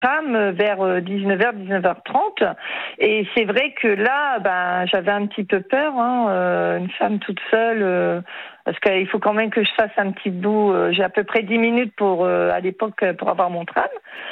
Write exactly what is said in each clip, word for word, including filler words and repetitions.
tram vers dix-neuf heures, dix-neuf heures trente. Et c'est vrai que là, ben, j'avais un petit peu peur, hein, euh, une femme toute seule, euh, parce qu'il faut quand même que je fasse un petit bout. Euh, j'ai à peu près dix minutes pour, euh, à l'époque, pour avoir mon tram.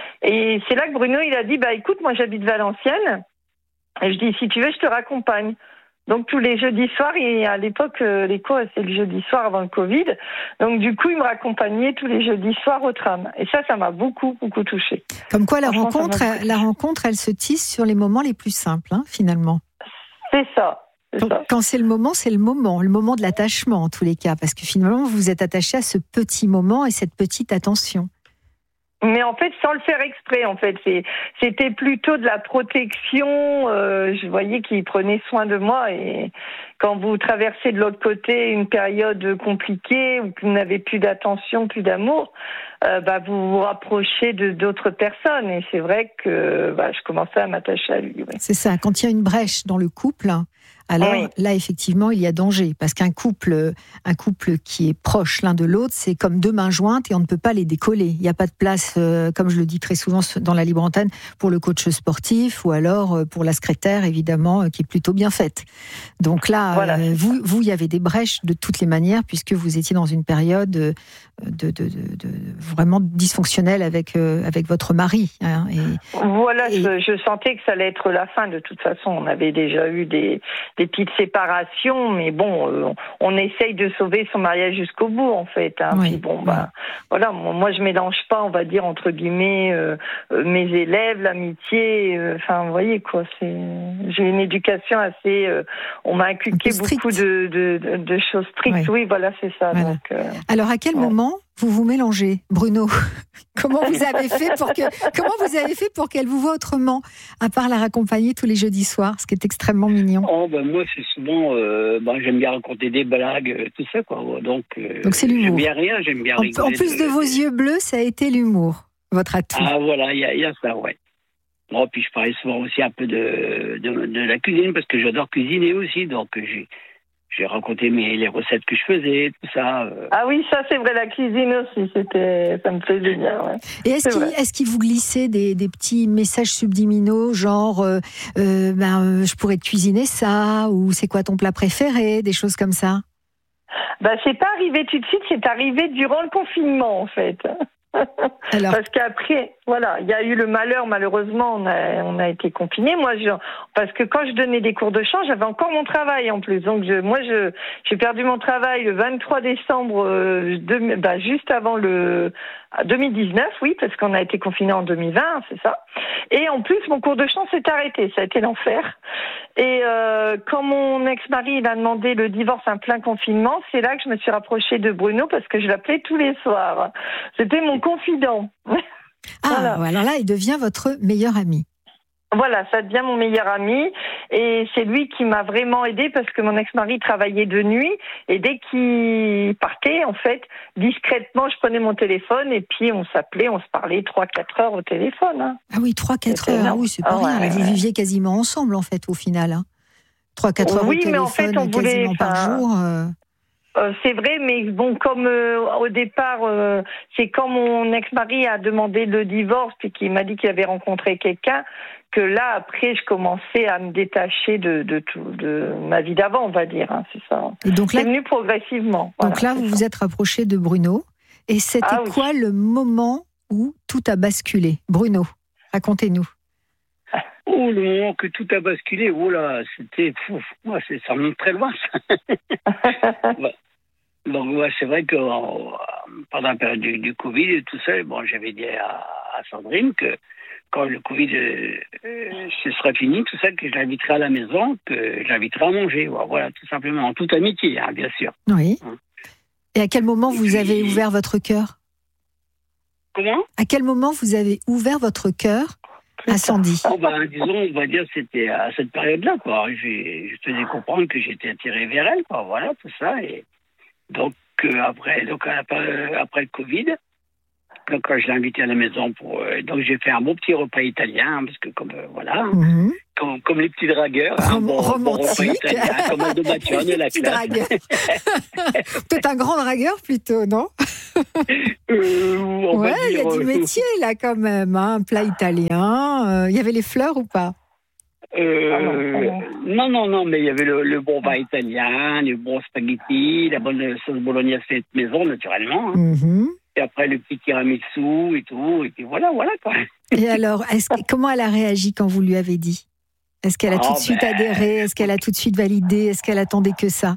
Et c'est là que Bruno, il a dit, bah écoute, moi j'habite Valenciennes. Et je dis, si tu veux, je te raccompagne. Donc tous les jeudis soirs, et à l'époque, euh, les cours, c'était le jeudi soir avant le Covid. Donc du coup, il me raccompagnait tous les jeudis soirs au tram. Et ça, ça m'a beaucoup, beaucoup touchée. Comme quoi, la rencontre, la rencontre, elle se tisse sur les moments les plus simples, hein, finalement. C'est ça. C'est quand, ça. quand c'est le moment, c'est le moment, le moment de l'attachement en tous les cas, parce que finalement, vous vous êtes attaché à ce petit moment et cette petite attention. Mais en fait, sans le faire exprès, en fait, c'est, c'était plutôt de la protection. Euh, je voyais qu'il prenait soin de moi. Et quand vous traversez de l'autre côté une période compliquée où vous n'avez plus d'attention, plus d'amour, euh, bah vous vous rapprochez de d'autres personnes. Et c'est vrai que bah, je commençais à m'attacher à lui. Oui. C'est ça. Quand il y a une brèche dans le couple, alors oui. Là, effectivement, il y a danger. Parce qu'un couple, un couple qui est proche l'un de l'autre, c'est comme deux mains jointes et on ne peut pas les décoller. Il n'y a pas de place, euh, comme je le dis très souvent dans la libre antenne, pour le coach sportif ou alors euh, pour la secrétaire, évidemment, euh, qui est plutôt bien faite. Donc là, voilà. euh, vous, vous, il y avait des brèches de toutes les manières puisque vous étiez dans une période de, de, de, de, de vraiment dysfonctionnelle avec, euh, avec votre mari. Hein, et, voilà, et... Je, je sentais que ça allait être la fin de toute façon. On avait déjà eu des... des petites séparations, mais bon, euh, on essaye de sauver son mariage jusqu'au bout, en fait. Hein. Oui, Puis bon, bah, oui. voilà, moi je mélange pas, on va dire entre guillemets, euh, euh, mes élèves, l'amitié. Enfin, euh, vous voyez quoi, c'est. J'ai une éducation assez. Euh, on m'a inculqué beaucoup de, de, de, de choses strictes. Oui, oui voilà, c'est ça. Voilà. Donc, euh, alors, à quel ouais. moment vous vous mélangez, Bruno? Comment vous avez fait pour que comment vous avez fait pour qu'elle vous voie autrement, à part la raccompagner tous les jeudis soirs, ce qui est extrêmement mignon. Oh ben moi c'est souvent euh, ben, j'aime bien raconter des blagues, tout ça quoi. Donc euh, donc c'est l'humour. J'aime bien rien, j'aime bien en, rigoler. En plus de, de vos de... yeux bleus, ça a été l'humour, votre atout. Ah voilà, il y, y a ça, ouais. Bon, puis je parlais souvent aussi un peu de de, de la cuisine parce que j'adore cuisiner aussi, donc j'ai J'ai raconté mes, les recettes que je faisais, tout ça. Euh. Ah oui, ça c'est vrai, la cuisine aussi, c'était, ça me plaisait bien. Ouais. Et est-ce, qu'il, est-ce qu'il vous glissait des, des petits messages subliminaux, genre euh, euh, ben, euh, je pourrais te cuisiner ça, ou c'est quoi ton plat préféré, des choses comme ça? Ben, c'est pas arrivé tout de suite, c'est arrivé durant le confinement en fait. Alors. Parce qu'après, voilà, il y a eu le malheur, malheureusement, on a, on a été confinés. Moi, je, parce que quand je donnais des cours de chant, j'avais encore mon travail en plus. Donc, je, moi, je, j'ai perdu mon travail le vingt-trois décembre, euh, de, bah, juste avant le deux mille dix-neuf, oui, parce qu'on a été confinés en deux mille vingt, c'est ça. Et en plus, mon cours de chant s'est arrêté. Ça a été l'enfer. Et euh, quand mon ex-mari il a demandé le divorce en plein confinement, c'est là que je me suis rapprochée de Bruno parce que je l'appelais tous les soirs. C'était mon confident. Ah, voilà. Alors là, il devient votre meilleur ami. Voilà, ça devient mon meilleur ami et c'est lui qui m'a vraiment aidée parce que mon ex-mari travaillait de nuit et dès qu'il partait, en fait, discrètement, je prenais mon téléphone et puis on s'appelait, on se parlait trois quatre heures au téléphone. Hein. Ah oui, trois quatre heures, ah oui, c'est pas ah, rien. Ouais, Vous ouais. viviez quasiment ensemble, en fait, au final. Hein. trois quatre heures oui, au téléphone, mais en fait, on voulait, quasiment par jour. Euh... Euh, c'est vrai, mais bon, comme euh, au départ, euh, c'est quand mon ex-mari a demandé le divorce puis qu'il m'a dit qu'il avait rencontré quelqu'un, que là, après, je commençais à me détacher de, de, tout, de ma vie d'avant, on va dire. Hein, c'est ça. Et donc là, c'est venu progressivement. Donc voilà, là, vous ça. vous êtes rapproché de Bruno. Et c'était ah, oui. quoi le moment où tout a basculé? Bruno, racontez-nous. Oh, le moment que tout a basculé, oh là, c'était fou. Moi, c'est, ça remonte très loin, ça. ouais. Donc, ouais, c'est vrai que euh, pendant la période du, du Covid et tout ça, bon, j'avais dit à, à Sandrine que quand le Covid euh, euh, ce sera fini, tout ça, que je l'inviterai à la maison, que je l'inviterai à manger. Voilà, tout simplement, en toute amitié, hein, bien sûr. Oui. Hein. Et à quel moment et vous puis... avez ouvert votre cœur? Comment? À quel moment vous avez ouvert votre cœur à Sandy? Oh ben, disons, on va dire, c'était à cette période-là, quoi. J'ai, je faisais comprendre que j'étais attiré vers elle, quoi. Voilà, tout ça. Et donc, euh, après, donc après, après le Covid, quand, quand je l'ai invité à la maison. Pour, euh, donc j'ai fait un bon petit repas italien, parce que comme, euh, voilà, mmh. comme, comme les petits dragueurs, Rom- un bon, bon repas italien, comme un de Mathieu, les la petits classe. dragueurs. Peut-être un grand dragueur plutôt, non? euh, on Ouais, va il y a dire, du euh, métier là quand même, hein, un plat italien. Il euh, y avait les fleurs ou pas? Euh, Ah non, non, non, non, mais il y avait le, le bon vin italien, le bon spaghetti, la bonne sauce bolognaise faite maison, naturellement. Hein. Mmh. Et après, le petit tiramisu et tout. Et puis voilà, voilà, quoi. Et alors, est-ce que, comment elle a réagi quand vous lui avez dit? Est-ce qu'elle a Oh, tout de suite ben... adhéré? Est-ce qu'elle a tout de suite validé? Est-ce qu'elle attendait que ça?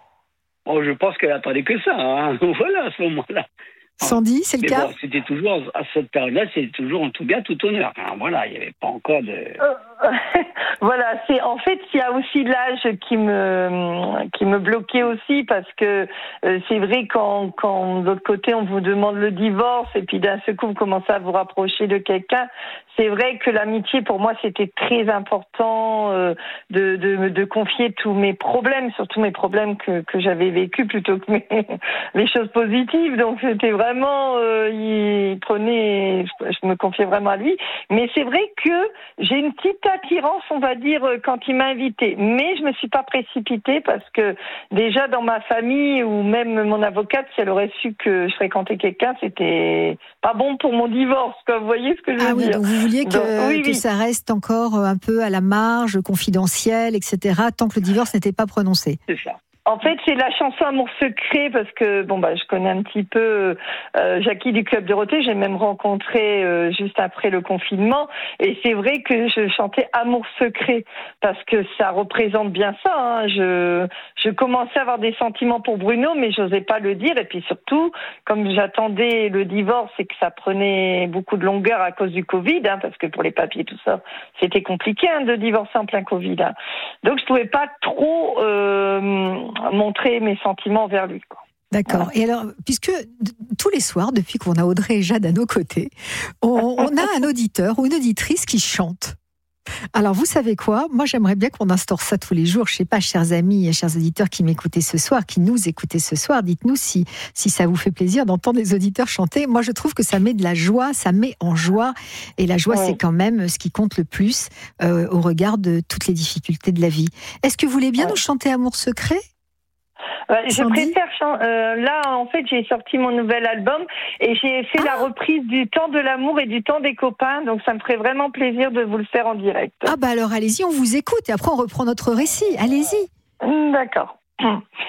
Oh, je pense qu'elle attendait que ça. Hein. Voilà, à ce moment-là. Sandy, c'est le Mais cas? bon, c'était toujours, à cette période-là, c'était toujours en tout bien, tout honneur. Hein. Voilà, il n'y avait pas encore de... Euh, voilà, c'est en fait il y a aussi l'âge qui me qui me bloquait aussi, parce que euh, c'est vrai quand quand de l'autre côté on vous demande le divorce et puis d'un seul coup vous commencez à vous rapprocher de quelqu'un, c'est vrai que l'amitié pour moi c'était très important euh, de, de de confier tous mes problèmes, surtout mes problèmes que que j'avais vécus plutôt que mes, les choses positives. Donc c'était vraiment euh, il prenait, je me confiais vraiment à lui. Mais c'est vrai que j'ai une petite attirance, on va dire, quand il m'a invitée. Mais je me suis pas précipitée parce que déjà dans ma famille ou même mon avocate, si elle aurait su que je fréquentais quelqu'un, c'était pas bon pour mon divorce. Quoi. Vous voyez ce que je veux ah oui, dire? donc vous vouliez que, donc, oui, que oui. ça reste encore un peu à la marge, confidentiel, et cetera, tant que le divorce n'était pas prononcé. C'est ça. En fait, c'est la chanson Amour secret parce que bon bah je connais un petit peu euh, Jackie du Club Dorothée. J'ai même rencontré euh, juste après le confinement et c'est vrai que je chantais Amour secret parce que ça représente bien ça. Hein. Je je commençais à avoir des sentiments pour Bruno, mais j'osais pas le dire. Et puis surtout, comme j'attendais le divorce et que ça prenait beaucoup de longueur à cause du Covid, hein, parce que pour les papiers tout ça, c'était compliqué hein, de divorcer en plein Covid. Hein. Donc je pouvais pas trop euh, montrer mes sentiments vers lui. Quoi. D'accord. Voilà. Et alors, puisque d- tous les soirs, depuis qu'on a Audrey et Jade à nos côtés, on, on a un auditeur ou une auditrice qui chante. Alors, vous savez quoi? Moi, j'aimerais bien qu'on instaure ça tous les jours. Je ne sais pas, chers amis et chers auditeurs qui m'écoutez ce soir, qui nous écoutez ce soir, dites-nous si, si ça vous fait plaisir d'entendre les auditeurs chanter. Moi, je trouve que ça met de la joie, ça met en joie. Et la joie, oui. c'est quand même ce qui compte le plus euh, au regard de toutes les difficultés de la vie. Est-ce que vous voulez bien oui. nous chanter Amour secret? Ouais, je préfère chan- euh, là en fait j'ai sorti mon nouvel album et j'ai fait ah. la reprise du temps de l'amour et du temps des copains, donc ça me ferait vraiment plaisir de vous le faire en direct. Ah bah alors allez-y, on vous écoute et après on reprend notre récit, allez-y. D'accord.